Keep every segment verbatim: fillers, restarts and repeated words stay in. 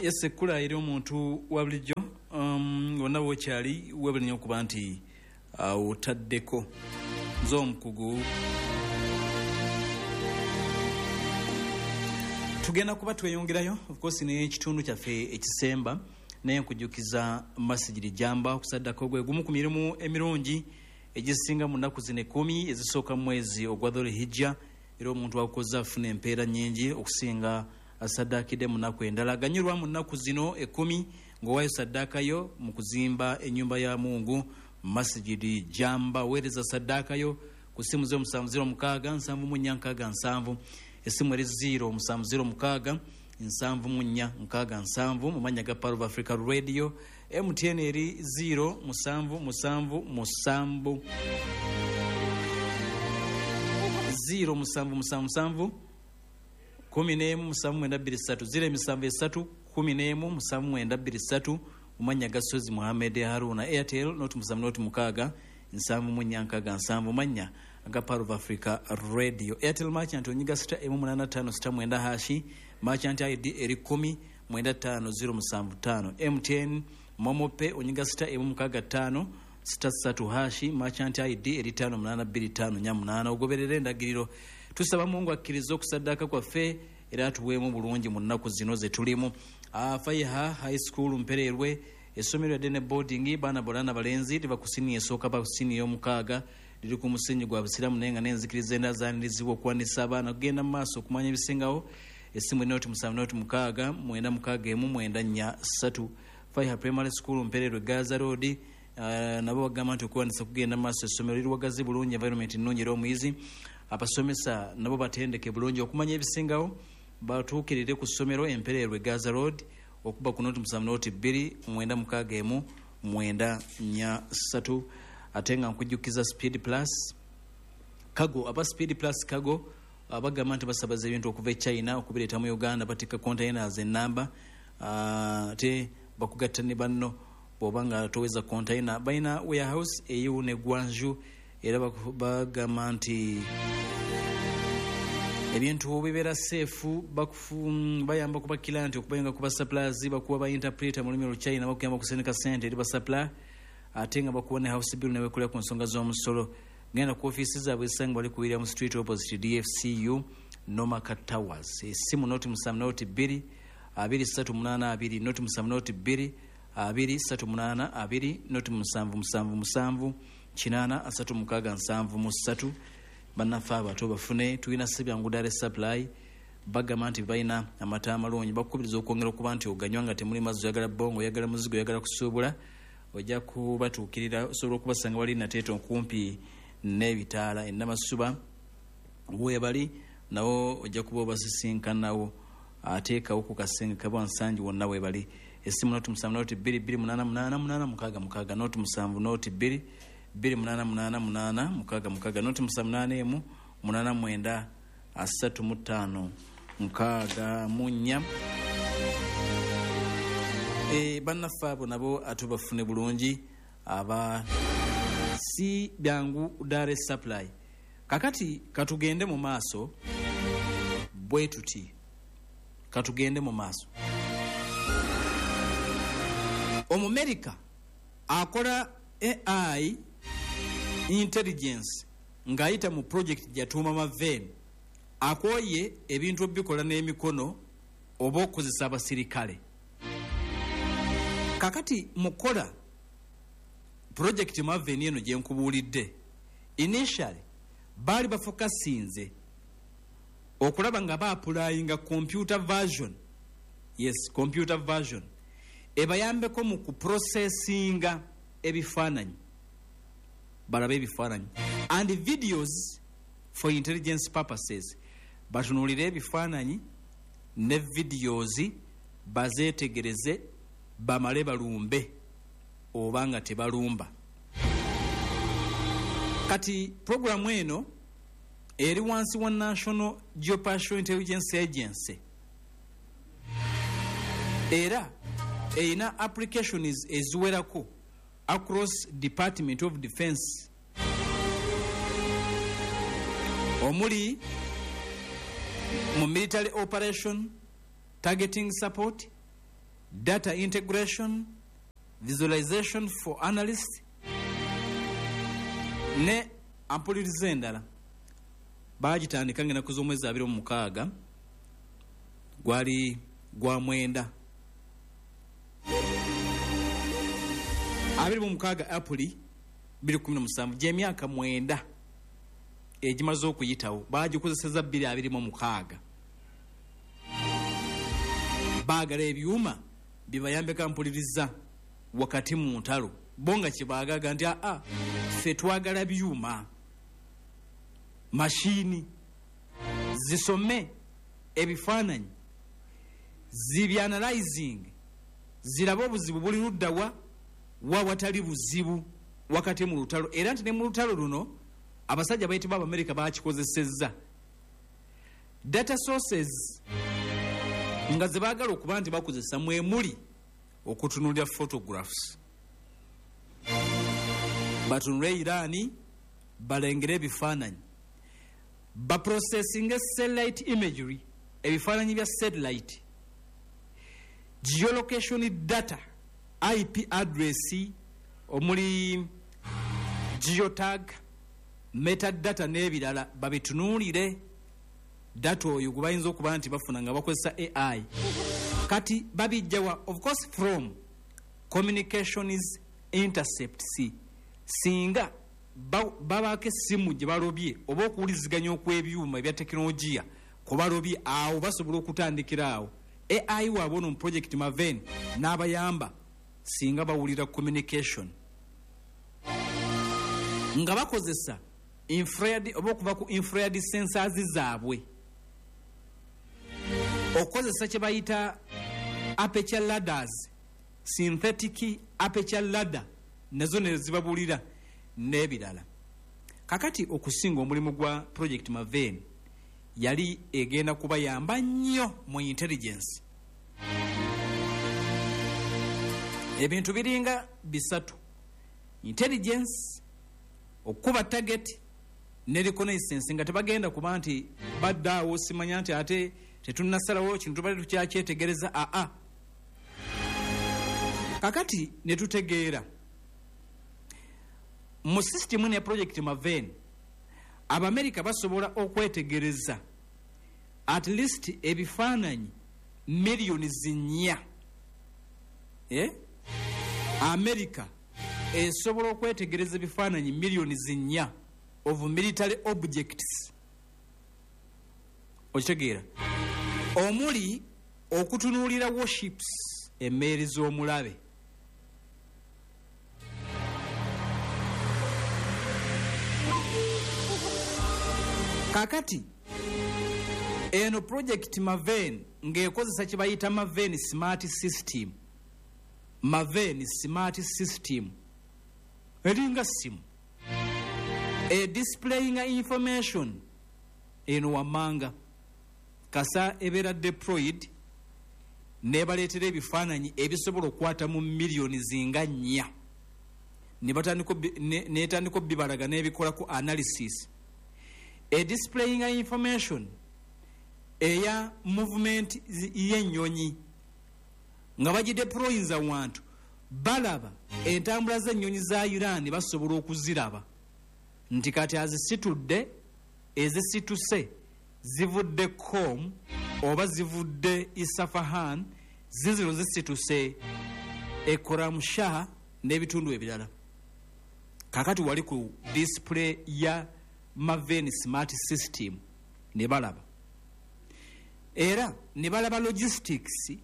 Yes, kula eri omuntu wa bulijjo um wonna wokyali webali nnyo okuba nti uh, otaddeko nze omukugu. Tugenda kuba tweyongerayo of course n'ekitundu kyaffe ekisemba naye nkujjukiza Masijiri Jamba okusaddako gwe gumu ku mirimu emirungi egisinga mu nnaku zino ekkumi ezisooka mu mwezi ogwa Dhul-Hijja, era omuntu akoze afuna empeera nnyingi okusinga asaddakidde mu nnaku endala. Ganyirwa mu nnaku zino ekkumi ng'owaayo saddaakayo mu kuzimba ennyumba ya Mungu. Masijiri Jamba weereza saddaakayo ku ssimu zero musanvu zero mukaaga nsanvu mu nnya nkaaga nsanvu, essimu eri zero musanvu zero mukaaga nsanvu mu nnya nkaaga nsanvu mu mannya ga Power of Africa Radio. M T N eri zero musanvu musanvu musanvu zero musanvu musanvu musanvu kumi n'emu musanvu mwenda bbiri ssatu, ziro emisanvu esatu kumi n'emu musanvu mwenda bbiri ssatu mu mannya ga Sozi Muhammad Haruna. Airtel noti musanvu noti mukaaga nsanvu mu nnya nkaaga nsanvu mannya aga Power of Africa Radio. Airtel merchant onyiga sita emu munaana ttaano sita mwenda hashi, merchant I D eri kumi mwenda ttaano ziro musanvu ttaano. M T N Momo Pay onyiga sita emu mukaaga ttaano sita ssatu hashi, merchant I D eri ttaano munaana bbiri ttaano nnya munaana. Ogoberera endagiriro. Tusaba Mungu akkiriza okusaddaaka kwaffe era tuweemu bulungi mu nnaku zino ze tulimu. Faiha High School Mpererwe, essomero edene boarding baana bolana balenzi liba ku siniya esooka ba ku siniya omukaaga liri ku musenyi gwa Busiraamu naye nga n'enzikiriza endala zaanirizibwa okuwanisa abaana kugenda mu maaso okumanya ebisingawo. Essimu enoti musanvu noti mukaaga mwenda mukaaga emu mwenda nnya ssatu. Faiha Primary School Mpererwe Gaza Road, uh, nabo bagamba nti okuwanisa kugenda mu maaso essomero liri wagazi bulungi, environment nnungi era omuyizi. Abasomesa nabo batendeke bulungi okumanya ebisingawo batuukirire ku ssomero Empererwe Gaza Road okuba ku noti musanvu noti bbiri mwenda mukaaga emu mwenda nnya ssatu. Ate nga nkujjukiza Speed Plus Cargo, aba Speed Plus Cargo abagamba nti basabaza ebintu okuva e China okubireeta mu Uganda, batika containers ennamba ate bakugatta ne banno bw'oba nga toweza container. Balina warehouse eyiwu ne Gwanju era bagamba nti ebintu bibeera seefu, bayamba kuba kilanti okubayinga kuba suppliers, bakuwa ba interpreter mu lulimi Oluchina, bakuyamba kusendeka ssente eri ba supply, ate nga bakuwa ne house bill ne beekolera ku nsonga z'omusolo. Genda ku ofiisi zaabwe ezisanga bali ku William Street opposite D F C U Nomakat Towers. Essimu noti musanvu noti bbiri abiri ssatu munaana abiri, noti musanvu noti bbiri abiri ssatu munaana abiri, noti musanvu musanvu musanvu kinaana asatu mukaaga nsanvu mu ssatu. Bannaffe abato bafune. Tulina Sibyangu Dare Supply bagamba nti balina amata amalungi, bakukubiriza okwongera okuba nti oganywa nga temuli mazzi, oyagala bongo, oyagala muzigo, oyagala kusuubula, ojja kubatuukirira. Osobola okubasanga wali Nateto kumpi n'ebitaala e Namasuba weebali, nawo ojja kuba obasisinkanawo ateekawo ku kasenge kabwa Nsangi wonna weebali. Essimu noti musanvu noti bbiri bbiri munaana munaana munaana mukaaga mukaaga, noti musanvu noti bbiri bbiri munaana munaana munaana mukaaga mukaaga, noti musanvu munaana emu munaana mwenda asatu mu ttaano mukaaga mu nnya. E, bannaffe abo nabo ate bafune bulungi aba Sibyangu Dare Supply. Kakati katugende mu maaso bwe tuti, katugende mu maaso. Omumerika akola A I intelligence ng'ayita mu project gyatuuma Maven, akooye ebintu ebikola n'emikono oba okukozesa abasirikale. Kakati mukola project Maven eno gye nkubuulidde, initially baali bafokasinze okulaba nga ba-applyinga computer version, yes computer version ebayambeko mu kuprocessinga ebifaananyi, balabe ebifaananyi and videos for intelligence purposes. Batunuulire ebifaananyi ne videos bazeetegereze bamale balumbe oba nga tebalumba. Kati programu eno eri wansi wa National Geospatial Intelligence Agency era erina applications eziwerako across Department of Defense omuli mu military operation, targeting support, data integration, visualization for analysts, ne ampuliriza endala bagitandika ng'ennaku z'omwezi abiri mu mukaaga gwali gwa mwenda abiri mu mukaaga apuli bbiri kumi na musanvu gy'emyaka mwenda egimaze okuyitawo bagikozeseza bbiri abiri mu mukaaga baagala ebyuma bibayambeko mpuliriza wakati mu ntalo bo nga kyebaagaga nti aa ffe twagala byuma mashini zisome ebifaananyi zibyanalizing zirabe obuzibu buli luddawa wa watali buzibu wakati mu lutalo era nti ne mu lutalo luno abasajja bayitibwa Abamerika bakikozesezza data sources nga ze baagala okuba nti bakozesa mwemuli okutunulira photographs batunule Irani balengere ebifaananyi baprocessing satellite imagery ebifaananyi bya satellite geolocation data I P address omuli geotag metadata n'ebirala babitunuulire data oyo gwe bayinza okuba nti bafuna nga bakozesa A I kati babijjawa of course from communications intercepts singa babaako essimu gye balobye oba okuwuliziganya okw'ebyuma ebya tekinologiya kwe balobye awo basobola okutandikira awo A I waabwe ono mu project Maven n'abayamba singa bawulira communication nga bakozesa infrared oba okuva ku infrared sensors zaabwe okukozesa kye bayita aperture ladders synthetic aperture ladder nazo ne zibabulira n'ebirala kakati okusinga omulimu gwa project Maven yali egenda kubayamba nnyo mu intelligence ebintu biringa bisatu intelligence okuba target ne reconnaissance nga tebagenda kuba nti baddaawo simanya nti ate tetunnasalawo kintu tubadde tukyakyetegereza aa kakati ne tutegeera mu system ne project Maven Abamerika basobola okwetegereza at least ebifaananyi millioni zinnya eh America esobola okwetegereza ebifaananyi millioni zinnya of military objects okitegeera omuli okutunuulira warships emmeeri z'omulabe kakati eno project Maven ng'ekozesa kye bayita Maven smart system Maven smart system eringa simu e displaying information eno wamanga kasa ebeera deployed nebaleetera ebifaananyi ebisobola okukwata mu millioni zinga nnya netandika bibalaga n'ebikolako analysis e displaying information eya movement y'ennyonyi nga bagideployinza wantu balaba entambula z'ennyonyi za Iran basobola okuziraba nti kati azisitudde ezisituse zivudde Qom oba zivudde Isfahan zizino zisituse e Khorramshahr n'ebitundu ebirala kakati wali ku display ya Maven smart system ne balaba era ne balaba logistics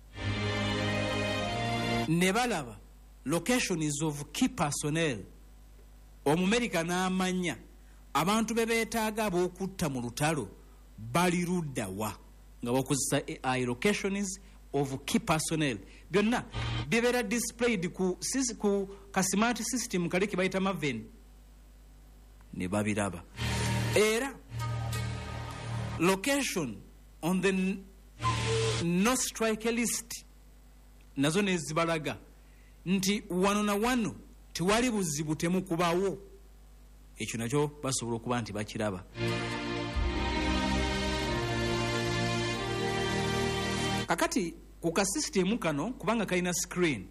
ne balaba locations of key personnel Omumerika n'amanya abantu be beetaaga ab'okutta mu lutalo bali luddawa nga bakozesa A I locations of key personnel byonna bibeera displayed ku, ku ka smart system kali ke bayita Maven ne babiraba era location on the no strike list nazo nezibalaga nti wano na wano tiwali buzibu temukubawo ekyo nakyo basobola okuba nti bakiraba kakati ku ka system kano kubanga kalina screen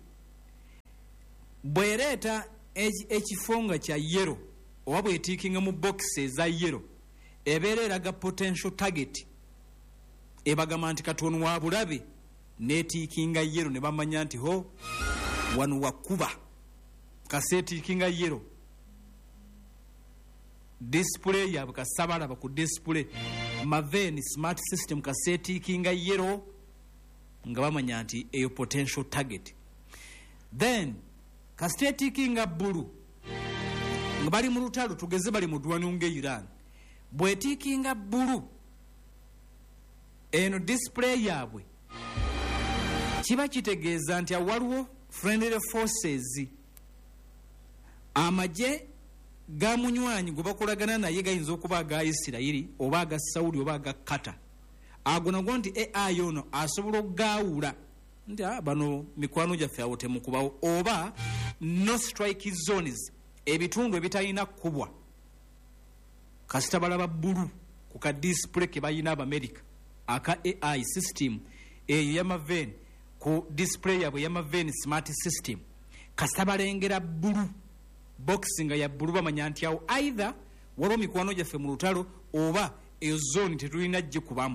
bwereeta ekifo nga kya yellow oba bwetiikinga mu boxes eza yellow ebeera eraga potential target ebagamba nti katono wa bulabe netiikinga yellow ne bamanya nti ho wano wakuba kasetiikinga yellow display yabwe kasabalaba ku display Maven smart system kasetiikinga yellow nga bamanya nti eyo potential target. Then kasetiikinga blue nga bali mu lutalo tugeze bali mu ddwaniro nga Iran bwetiikinga blue eno display yabwe kiba kitegeeza nti awaliwo friendly forces amagye ga munywanyi gwe bakolagana naye gayinza okuba aga Isirayiri oba aga Saudi oba aga Qatar ago nago nti A I ono asobola okugaawula nti bano mikwano gyaffe awo temukubawo oba no strike zones ebitundu ebitalina kubwa kasita balaba bbulu ku ka display ke bayina Abamerika aka A I system eyo ya Maven ku display yabwe ya Maven smart system kasita balengera bbulu boxing ya bbulu bamanya nti awo either waliwo mikwano gyaffe mu lutalo oba eyo zone tetulina gye kubamu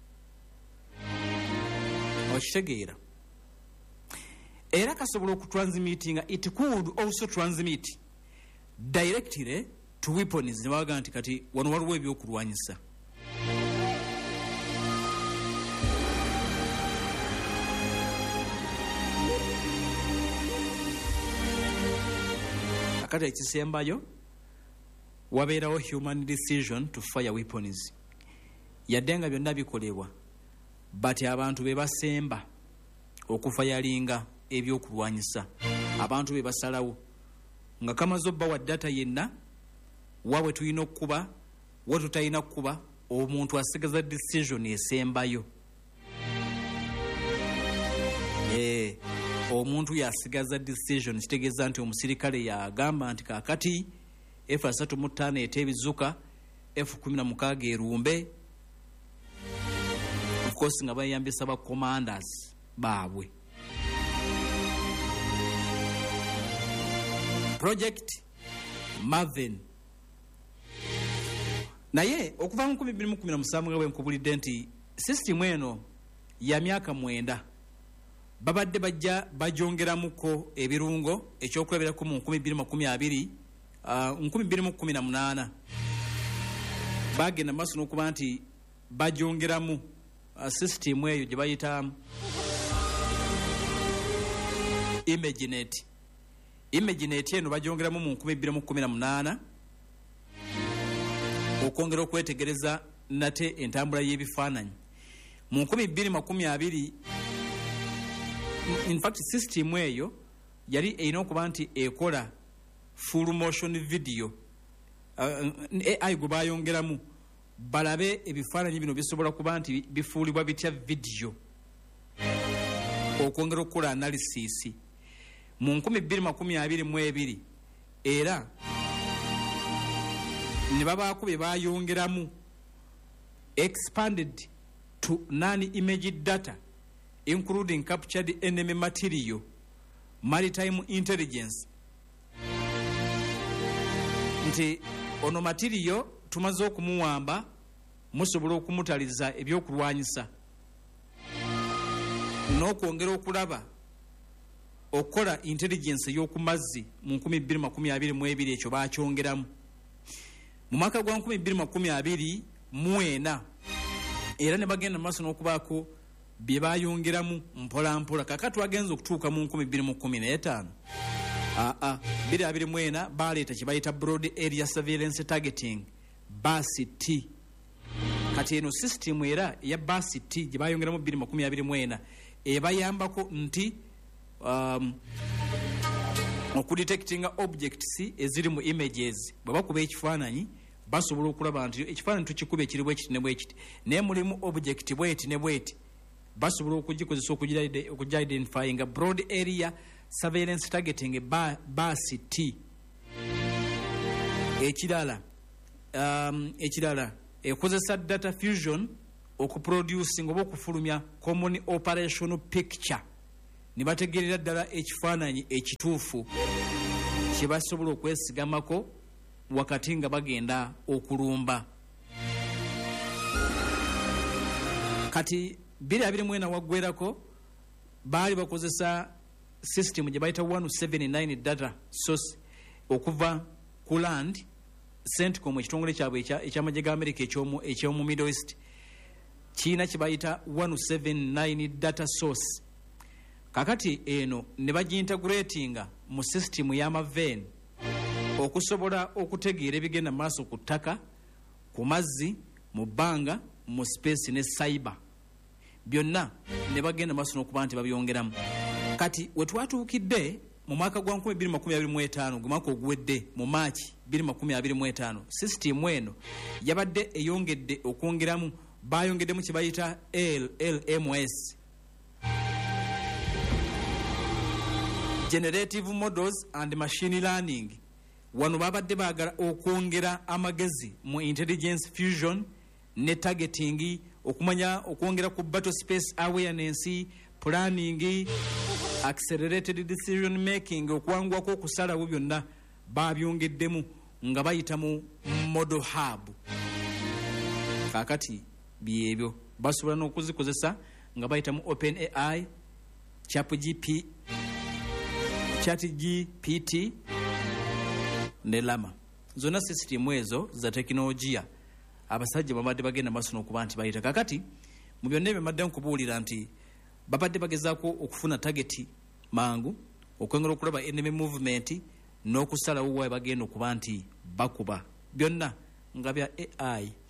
okitegeera era kasobola okutransmittinga it could also transmit directly to weapons ne baga nti kati wano waliwo ebyokulwanyisa akati ekisembayo wabeerawo human decision to fire weapons yadde nga byonna bikolebwa but abantu be basemba okufayalinga ebyokulwanyisa abantu be basalawo nga kamaze obba wa data yenna wawe tulina okuba wa tutalina kuba omuntu asigaza decision esembayo eh omuntu yasigaza decision kitegeeza nti omusirikale yagamba nti kakati F three mu ttaano etebizuka F kumi na mukaaga erumbe of course nga bayambisa ba commanders baabwe Project Maven naye okuva mu kumi bbiri mu kumi na musanvu nga bwe nkubulidde nti system eno ya myaka mwenda babadde bajja bajongeramuko ebirungo ekyokulabirako mu nkumi bbiri makumi abiri nkumi bbiri mu kumi na munaana bagenda maaso n'okuba nti bajongeramu system eyo gye bayita ImageNet ImageNet eno bajongeramu mu nkumi bbiri mu kumi na munaana okwongera okwetegereza nate entambula y'ebifaananyi mu nkumi bbiri makumi abiri in fact system eyo yali erina okuba nti ekola full motion video uh, A I gwe bayongeramu balabe ebifaananyi bino bisobola kuba nti bifuulibwa bitya video okwongera okukola analysis mu nkumi bbiri makumi abiri mu ebiri era ne babaako bye bayongeramu expanded to non-image data including captured enemy material maritime intelligence nti ono material tumaze okumuwamba musobola okumutaliza ebyokulwanyisa n'okwongera okulaba okukola intelligence ey'okumazzi mu nkumi bbiri makumi abiri mu ebiri ekyo bakyongeramu mu mwaka gwa nkumi bbiri makumi abiri mu ena era ne bagenda mu maaso n'okubaako bye bayongeramu mpola mpola kaka twagenza okutuuka mu nkumi bbiri mu kumi n'etaano aa bbiri abiri mu ena baleeta kye bayita broad area surveillance targeting B A S T kati eno system era ya B A S T gye bayongeramu bbiri makumi abiri mu ena ebayambako nti um, okudetectinga objects eziri mu images bwe bakuba ekifaananyi basobola okulaba nti ekifaananyi tukikuba ekiri bwekiti ne bwekiti naye mulimu object bweti ne bweti basobola okugikozesa okujja identifying broad area surveillance targeting B A S T ekirala um, ekirala ekozesa data fusion okuproducing oba okufulumya common operational picture ne bategerera ddala ekifaananyi ekituufu kye basobola okwesigamako wakati nga bagenda okulumba. Kati bbiri abiri mu ena waggwerako baali bakozesa system gye bayita one seven nine data source okuva ku land CENTCOM ekitongole kyabwe ekyamagye ga America ekyomu Middle East kiina kye bayita one seven nine data source. Kakati eno ne bagintegratinga mu system y'amaven okusobola okutegeera ebigenda maaso ku ttaka, ku mazzi, mu bbanga, mu space ne cyber byonna ne bagenda maaso n'okuba nti babyongeramu. Kati we twatuukidde mu mwaka gwa nkumi bbiri makumi abiri mu etaano gwe mwaka oguwedde mu Maachi bbiri makumi abiri mu etaano system eno yabadde eyongedde okwongeramu, bayongeddemu kye bayita L L M S Generative Models and Machine Learning. Wano babadde baagala okwongera amagezi mu intelligence fusion ne targeting, okumanya okwongera ku battle space awareness, planning, accelerated decision making, okuwangwako okusalawo byonna babyongeddemu nga bayita mu model hub. Kakati byebyo basobola n'okuzikozesa nga bayita mu OpenAI, ChatGPT, ChatGPT ne Llama. Zonna system ezo za teknologiya abasajja babadde bagenda maaso n'okuba nti bayita. Kakati mu byonna ebyo badde nkubuulira nti babadde bagezaako okufuna target mangu, okwengera okulaba enemy movement n'okusalawo wawe bagenda okuba nti bakuba, byonna nga bya A I.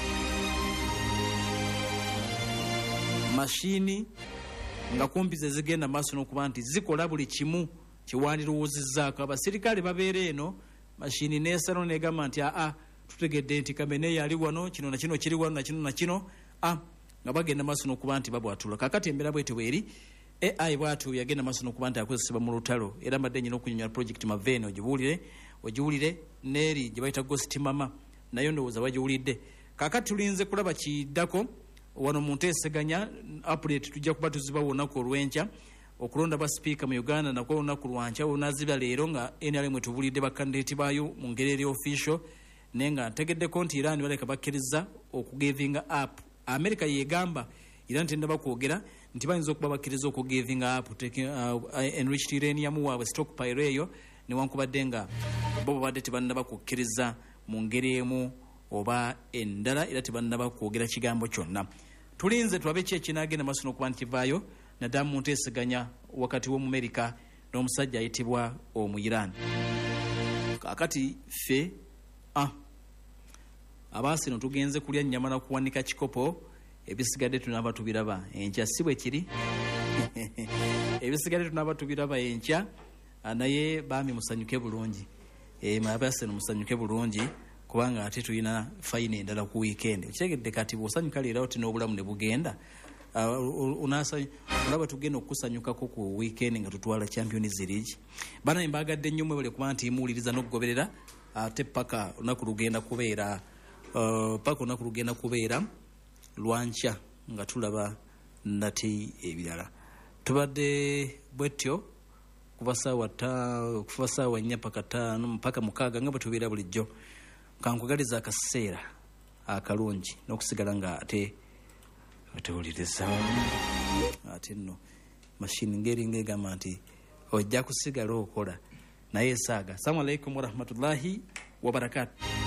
Mashini nga kumpi ze zigenda maaso n'okuba nti zikola buli kimu kyewandirowoozizzaako. Abasirikale babeera eno, mashini neesalo negamba nti aa tutegedde nti Kamene yali wano, kino na kino kiri wano, na kino na kino, a nga bagenda maaso n'okuba nti babwatula. Kakati embeera bwetyo bweri, A I bwatu yagenda maaso n'okuba nti akozesebwa mu lutalo, era mbadde nyina okunyonyola project Mavene ogibuulire ogiwulire, neeri gye bayita Ghost Mama nayo ndowooza bagiwulidde. Kakati tulinze kulaba kiddako wano mu nteeseganya update tujja kuba tuziba olunaku olw'enkya. Okulonda ba speaker mu Uganda nakwo olunaku lwankya olunaziba leero nga N R M tubulidde bakandidate baayo mu ngeri eri official, naye nga ntegeddeko nti Iran baleka bakkiriza okugivinga up. America yegamba Iran tendaba kwogera nti bayinza okuba bakkiriza okugivinga up uh, enriched uranium waabwe stockpile eyo, newankubadde nga bo babadde tebannaba kukkiriza mu ngeri emu oba endala, era tebannaba kwogera kigambo kyonna. Tulinze tulabe ki ekinaagenda maaso n'okuba nti kivaayo naddala mu nteeseganya wakati w'Omumerika n'omusajja ayitibwa omu Iran. Kakati ffe ah, abaasino tugenze kulya nnyama na kuwanika kikopo, ebisigadde tunaaba tubiraba enkya, si bwe kiri? Ebisigadde tunaaba tubiraba enkya, naye baami musanyuke bulungi, abaasino musanyuke bulungi kubanga ate tulina fayina endala ku weekend. Okitegedde kati bw'osanyuka leero oti n'obulamu ne bugenda, olaba tugenda okukusanyukako ku weekend nga tutwala Champions League. Bana mbagadde nnyo mwebale kuba nti muwuliriza n'okugoberera, ate paka olunaku lugenda kubeera paka olunaku lugenda kubeera lwankya nga tulaba nati ebirala. Tubadde bwetyo kuva ssaawa kuva ssaawa nnya paka ttaano mpaka mukaaga nga bwe tubeera bulijjo. Kankugaliza akaseera akalungi n'okusigala nga ate atewuliriza ate nno mashini ngeri ngegamba nti ojja kusigala okola naye esaaga. Assalamu alaikum warahmatullahi wabarakatuh.